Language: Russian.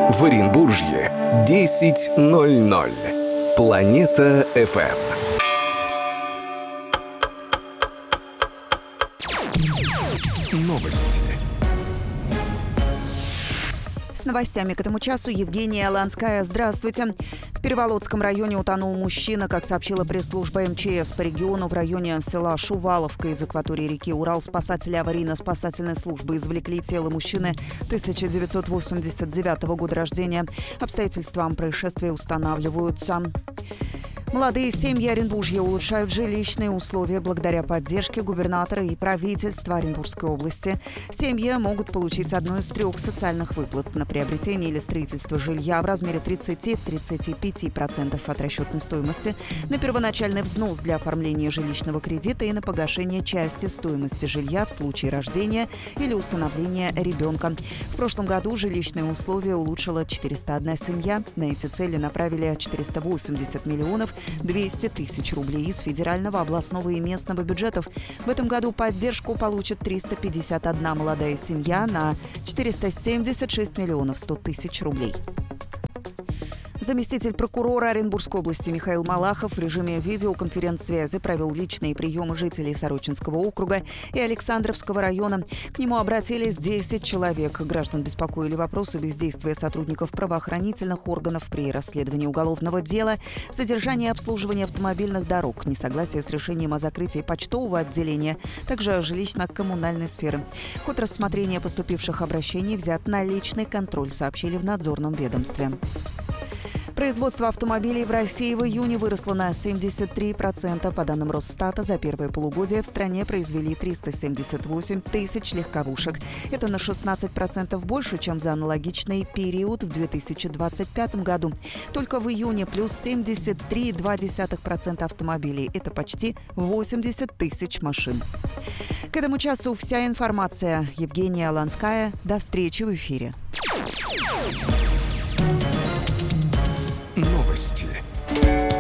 В Оренбуржье 10:00. Планета ФМ. Новости. С новостями к этому часу Евгения Ланская. Здравствуйте. В Переволодском районе утонул мужчина. Как сообщила пресс-служба МЧС по региону, в районе села Шуваловка из акватории реки Урал спасатели аварийно-спасательной службы извлекли тело мужчины 1989 года рождения. Обстоятельства происшествия устанавливаются. Молодые семьи Оренбуржья улучшают жилищные условия благодаря поддержке губернатора и правительства Оренбургской области. Семьи могут получить одну из 3 социальных выплат на приобретение или строительство жилья в размере 30-35% от расчетной стоимости, на первоначальный взнос для оформления жилищного кредита и на погашение части стоимости жилья в случае рождения или усыновления ребенка. В прошлом году жилищные условия улучшила 401 семья. На эти цели направили 480 миллионов 200 тысяч рублей из федерального, областного и местного бюджетов. В этом году поддержку получит 351 молодая семья на 476 миллионов 100 тысяч рублей. Заместитель прокурора Оренбургской области Михаил Малахов в режиме видеоконференц-связи провел личные приемы жителей Сорочинского округа и Александровского района. К нему обратились 10 человек. Граждан беспокоили вопросы бездействия сотрудников правоохранительных органов при расследовании уголовного дела, содержание и обслуживание автомобильных дорог, несогласие с решением о закрытии почтового отделения, также жилищно-коммунальной сферы. Ход рассмотрения поступивших обращений взят на личный контроль, сообщили в надзорном ведомстве. Производство автомобилей в России в июне выросло на 73%. По данным Росстата, за первое полугодие в стране произвели 378 тысяч легковушек. Это на 16% больше, чем за аналогичный период в 2025 году. Только в июне плюс 73,2% автомобилей. Это почти 80 тысяч машин. К этому часу вся информация. Евгения Ланская. До встречи в эфире. Новости.